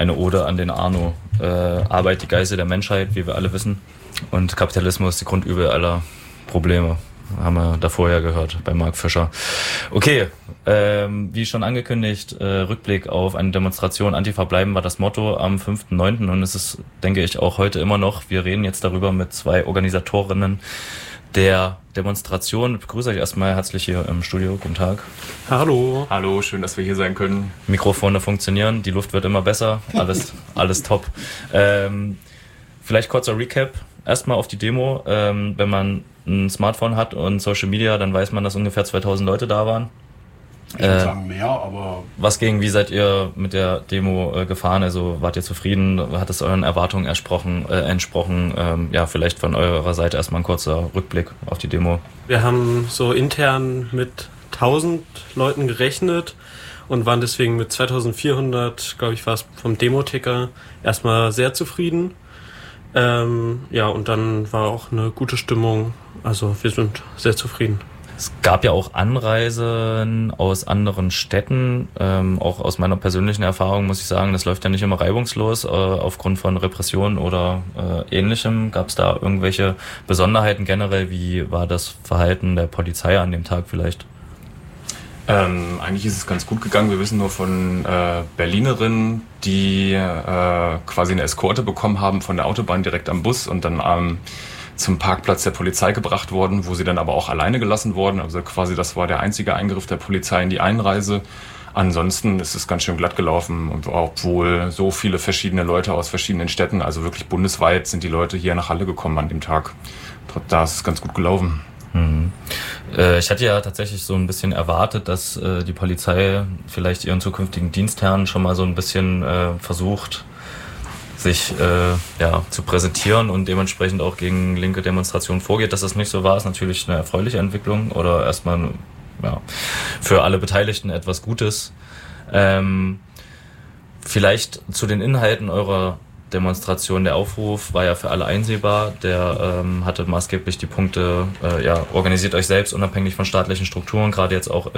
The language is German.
eine Ode an den Arno. Arbeit die Geißel der Menschheit, wie wir alle wissen. Und Kapitalismus die Grundübel aller Probleme. Haben wir davor ja gehört bei Mark Fischer. Okay, wie schon angekündigt, Rückblick auf eine Demonstration Antifa bleiben war das Motto am 5.9. Und es ist, denke ich, auch heute immer noch. Wir reden jetzt darüber mit 2 Organisatorinnen der Demonstration. Ich begrüße euch erstmal herzlich hier im Studio. Guten Tag. Hallo. Hallo, schön, dass wir hier sein können. Mikrofone funktionieren, die Luft wird immer besser, alles top. Vielleicht kurzer Recap. Erstmal auf die Demo. Wenn man ein Smartphone hat und Social Media, dann weiß man, dass ungefähr 2000 Leute da waren. Ich würde sagen mehr, aber... Wie seid ihr mit der Demo gefahren? Also wart ihr zufrieden? Hat es euren Erwartungen entsprochen? Ja, vielleicht von eurer Seite erstmal ein kurzer Rückblick auf die Demo. Wir haben so intern mit 1000 Leuten gerechnet und waren deswegen mit 2400, glaube ich, war es vom Demoticker, erstmal sehr zufrieden. Ja, und dann war auch eine gute Stimmung. Also wir sind sehr zufrieden. Es gab ja auch Anreisen aus anderen Städten. Auch aus meiner persönlichen Erfahrung muss ich sagen, das läuft ja nicht immer reibungslos aufgrund von Repressionen oder Ähnlichem. Gab es da irgendwelche Besonderheiten generell? Wie war das Verhalten der Polizei an dem Tag vielleicht? Eigentlich ist es ganz gut gegangen. Wir wissen nur von Berlinerinnen, die quasi eine Eskorte bekommen haben von der Autobahn direkt am Bus und dann zum Parkplatz der Polizei gebracht worden, wo sie dann aber auch alleine gelassen wurden. Also quasi das war der einzige Eingriff der Polizei in die Einreise. Ansonsten ist es ganz schön glatt gelaufen, und obwohl so viele verschiedene Leute aus verschiedenen Städten, also wirklich bundesweit, sind die Leute hier nach Halle gekommen an dem Tag. Da ist es ganz gut gelaufen. Mhm. Ich hatte ja tatsächlich so ein bisschen erwartet, dass die Polizei vielleicht ihren zukünftigen Dienstherren schon mal so ein bisschen versucht, sich zu präsentieren und dementsprechend auch gegen linke Demonstrationen vorgeht. Dass das nicht so war, ist natürlich eine erfreuliche Entwicklung oder erstmal für alle Beteiligten etwas Gutes. Vielleicht zu den Inhalten eurer Demonstration. Der Aufruf war ja für alle einsehbar. Der hatte maßgeblich die Punkte, organisiert euch selbst unabhängig von staatlichen Strukturen, gerade jetzt auch